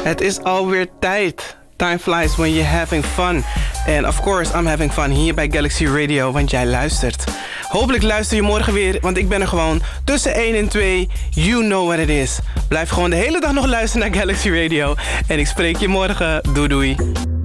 Het is alweer tijd. Time flies when you're having fun. And of course, I'm having fun hier bij Galaxy Radio, want jij luistert. Hopelijk luister je morgen weer, want ik ben er gewoon tussen 1 en 2. You know what it is. Blijf gewoon de hele dag nog luisteren naar Galaxy Radio. En ik spreek je morgen. Doei doei.